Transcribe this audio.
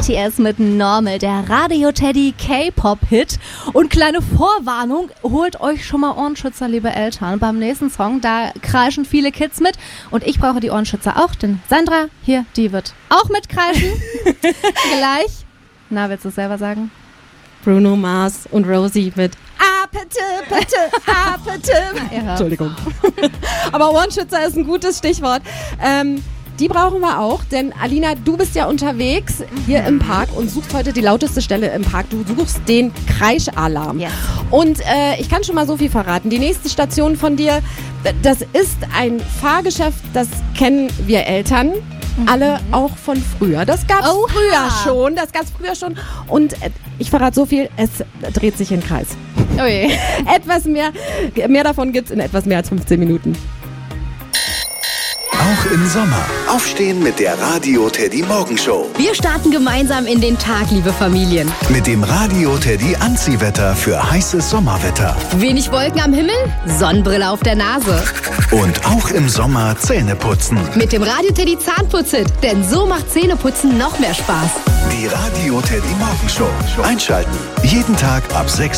BTS mit Normal, der Radio Teddy K-Pop-Hit. Und kleine Vorwarnung, holt euch schon mal Ohrenschützer, liebe Eltern. Beim nächsten Song, da kreischen viele Kids mit. Und ich brauche die Ohrenschützer auch, denn Sandra, hier, die wird auch mitkreischen. Gleich. Na, willst du es selber sagen? Bruno Mars und Rosie mit Apete. Ja. Entschuldigung. Aber Ohrenschützer ist ein gutes Stichwort. Die brauchen wir auch, denn Alina, du bist ja unterwegs hier im Park und suchst heute die lauteste Stelle im Park. Du suchst den Kreischalarm. Ja. Und ich kann schon mal so viel verraten. Die nächste Station von dir, das ist ein Fahrgeschäft, das kennen wir Eltern. Alle auch von früher. Das gab's früher schon. Und ich verrate so viel, es dreht sich im Kreis. Oh je. Etwas mehr davon gibt's in etwas mehr als 15 Minuten. Auch im Sommer. Aufstehen mit der Radio Teddy Morgenshow. Wir starten gemeinsam in den Tag, liebe Familien. Mit dem Radio Teddy Anziehwetter für heißes Sommerwetter. Wenig Wolken am Himmel, Sonnenbrille auf der Nase. Und auch im Sommer Zähne putzen. Mit dem Radio Teddy Zahnputzhit, denn so macht Zähneputzen noch mehr Spaß. Die Radio Teddy Morgenshow. Einschalten. Jeden Tag ab 6